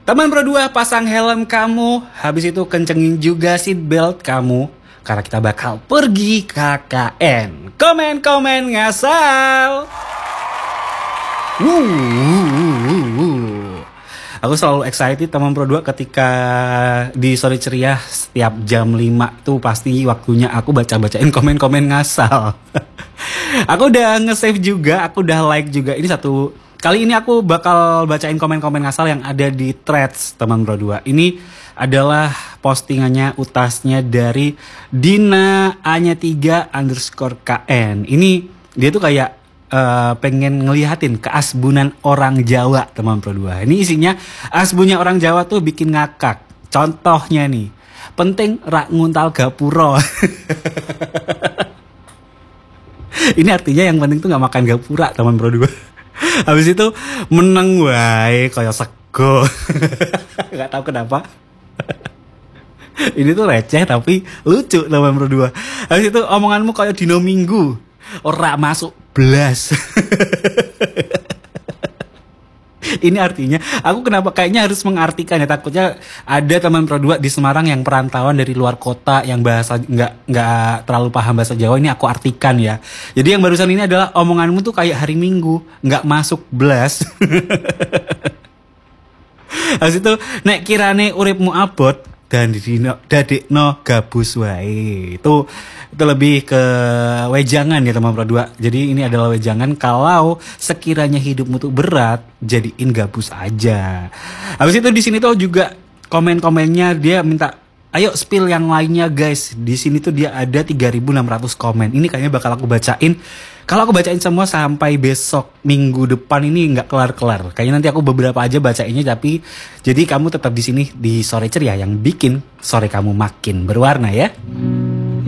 Teman berdua, pasang helm kamu, habis itu kencengin juga seat belt kamu, karena kita bakal pergi KKN. Komen-komen ngasal. Aku selalu excited teman berdua ketika di Sore Ceria setiap jam 5 tuh pasti waktunya aku baca-bacain komen-komen ngasal. Aku udah nge-save juga, aku udah like juga. Kali ini aku bakal bacain komen-komen ngasal yang ada di threads teman berdua. Ini adalah postingannya utasnya dari Dina anya3_KN. Ini dia tuh kayak pengen ngelihatin keasbunan orang Jawa teman berdua. Ini isinya asbunya orang Jawa tuh bikin ngakak. Contohnya nih, penting rak nguntal gapuro. Ini artinya yang penting tuh gak makan gapura teman berdua. Habis itu meneng wae kayak sego. Gak tahu kenapa. Ini tuh receh tapi lucu teman berdua. Habis itu omonganmu kayak dino minggu. Ora masuk blas. Ini artinya aku kenapa kayaknya harus mengartikan ya, takutnya ada teman berdua di Semarang yang perantauan dari luar kota yang bahasa nggak terlalu paham bahasa Jawa. Ini aku artikan ya. Jadi yang barusan ini adalah omonganmu tuh kayak hari Minggu nggak masuk blas. Habis itu nek kirane uripmu abot dan dadekno gabus wae. Itu lebih ke wejangan ya teman berdua. Jadi ini adalah wejangan kalau sekiranya hidupmu tuh berat, jadiin gabus aja. Habis itu di sini tuh juga komen-komennya dia minta, ayo spill yang lainnya guys. Di sini tuh dia ada 3.600 komen. Ini kayaknya bakal aku bacain. Kalau aku bacain semua sampai besok minggu depan ini nggak kelar-kelar. Kayaknya nanti aku beberapa aja bacainnya, tapi jadi kamu tetap di sini di Sore Ceria yang bikin sore kamu makin berwarna ya.